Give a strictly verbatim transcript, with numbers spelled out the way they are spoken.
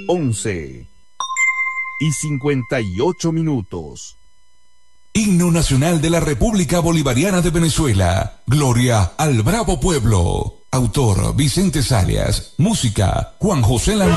once y cincuenta y ocho minutos. Himno Nacional de la República Bolivariana de Venezuela. Gloria al Bravo Pueblo. Autor Vicente Salias. Música Juan José Lam